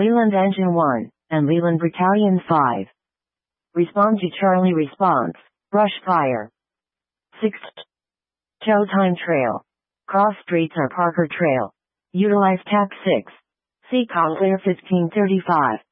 Leland Engine 1, and Leland Battalion 5. Respond to Charlie response. Brush fire. 6. Showtime Trail. Cross streets or Parker Trail. Utilize TAC 6. See Call Clear 1535.